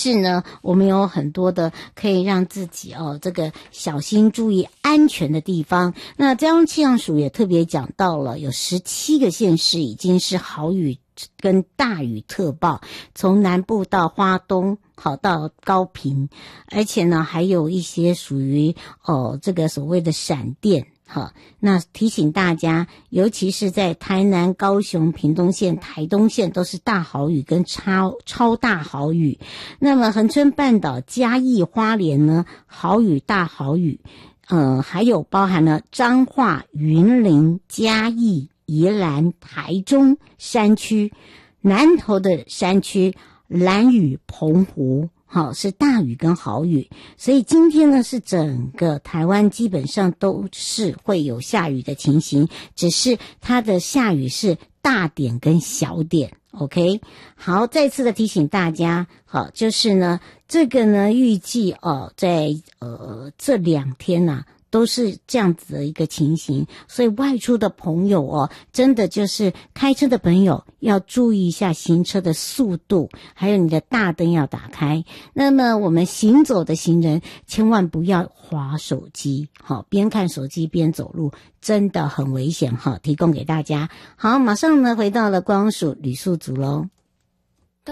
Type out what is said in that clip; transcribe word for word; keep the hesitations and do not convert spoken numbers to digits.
是呢，我们有很多的可以让自己哦这个小心注意安全的地方。那中央气象署也特别讲到了，有十七个县市已经是豪雨跟大雨特报，从南部到花东，好到高屏，而且呢还有一些属于哦这个所谓的闪电。好，那提醒大家，尤其是在台南、高雄、屏东县、台东县都是大豪雨跟超超大豪雨。那么恒春半岛、嘉义、花莲呢，豪雨大豪雨，呃，还有包含了彰化、云林、嘉义、宜兰、台中山区，南投的山区兰屿、澎湖。好，是大雨跟豪雨，所以今天呢是整个台湾基本上都是会有下雨的情形，只是它的下雨是大点跟小点。OK， 好，再次的提醒大家，好，就是呢这个呢预计哦在呃这两天呐、啊。都是这样子的一个情形，所以外出的朋友哦，真的就是开车的朋友要注意一下行车的速度，还有你的大灯要打开。那么我们行走的行人千万不要滑手机，好，边看手机边走路，真的很危险哈，提供给大家。好，马上呢回到了光署旅宿组喽。